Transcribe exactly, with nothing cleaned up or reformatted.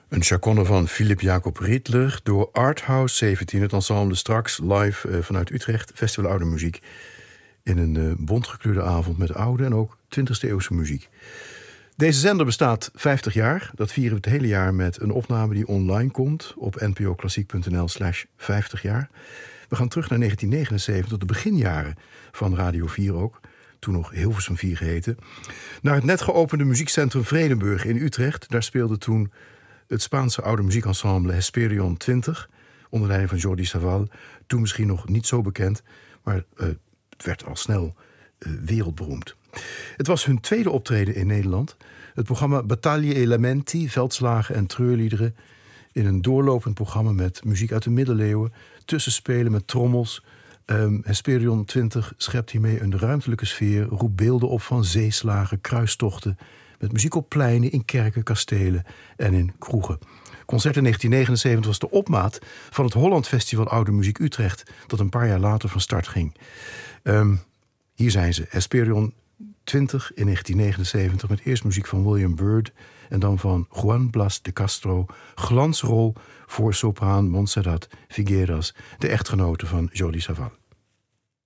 Een chaconne van Philip Jacob Riedler door Arthouse zeventien. Het ensemble straks live uh, vanuit Utrecht. Festival Oude Muziek. In een uh, bontgekleurde avond met oude en ook twintigste eeuwse muziek. Deze zender bestaat vijftig jaar. Dat vieren we het hele jaar met een opname die online komt op npoklassiek.nl slash vijftig jaar. We gaan terug naar negentien negenenzeventig, de beginjaren van Radio vier ook. Toen nog Hilversum vier geheten. Naar het net geopende muziekcentrum Vredenburg in Utrecht. Daar speelde toen het Spaanse oude muziekensemble Hesperion twintig. Onder leiding van Jordi Savall. Toen misschien nog niet zo bekend. Maar uh, het werd al snel uh, wereldberoemd. Het was hun tweede optreden in Nederland. Het programma Battaglie Elementi, veldslagen en treurliederen. In een doorlopend programma met muziek uit de middeleeuwen. Tussenspelen met trommels. Um, Hesperion twintig schept hiermee een ruimtelijke sfeer. Roept beelden op van zeeslagen, kruistochten. Met muziek op pleinen, in kerken, kastelen en in kroegen. Concert in negentien negenenzeventig was de opmaat van het Holland Festival Oude Muziek Utrecht. Dat een paar jaar later van start ging. Um, hier zijn ze. Hesperion twintig in negentien negenenzeventig. Met eerst muziek van William Byrd. En dan van Juan Blas de Castro. Glansrol voor sopraan Montserrat Figueras. De echtgenote van Jordi Savall.